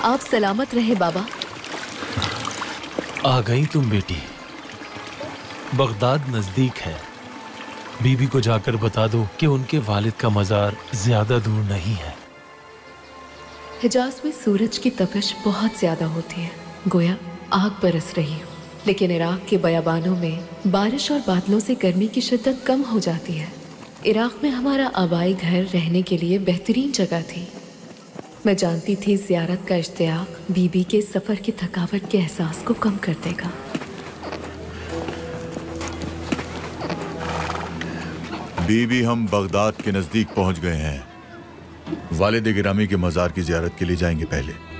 आप सलामत रहे बाबा। आ गई तुम बेटी। बगदाद नजदीक है। बीबी को जाकर बता दो कि उनके वालिद का मजार ज्यादा दूर नहीं है। हिजाज में सूरज की तपिश बहुत ज्यादा होती है, गोया आग बरस रही हो। लेकिन इराक के बयाबानों में बारिश और बादलों से गर्मी की शिद्दत कम हो जाती है। इराक में हमारा आबाई घर रहने के लिए बेहतरीन जगह थी। मैं जानती थी ज़ियारत का इश्तियाक बीबी के सफ़र की थकावट के एहसास को कम कर देगा। बीबी, हम बगदाद के नजदीक पहुंच गए हैं। वालिद गिरामी के मजार की ज़ियारत के लिए जाएंगे पहले।